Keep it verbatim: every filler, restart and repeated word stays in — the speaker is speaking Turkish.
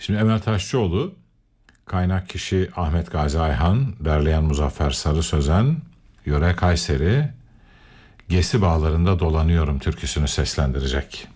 Şimdi Emel Taşçıoğlu, kaynak kişi Ahmet Gazi Ayhan, derleyen Muzaffer Sarı Sözen, yöre Kayseri, Gesi Bağlarında Dolanıyorum türküsünü seslendirecek.